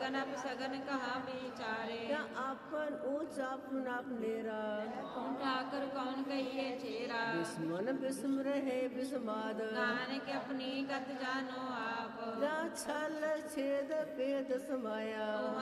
सगन अप सगन कहा विचारे। क्या आपन ऊंच आपन आप नेरा, कौन ठाकर कौन कहिए छेरा। बिस्मन बिस्म रहे बिस्माद, नानक अपनी गत जानो आप। जा छल छेद भेद समाया।